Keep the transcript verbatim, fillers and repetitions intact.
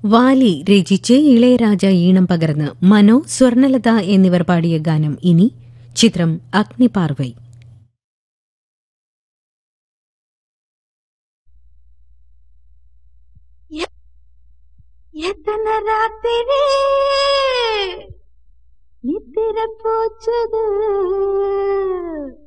Valley രചിച്ച് ഇളയരാജ ഈണം പകർന്ന് മനോ, സ്വർണലത എന്നിവർ പാടിയ ഗാനം ഇനി. ചിത്രം അഗ്നിപാർവൈ. எத்தனை ராத்திரி நித்திர போச்சுது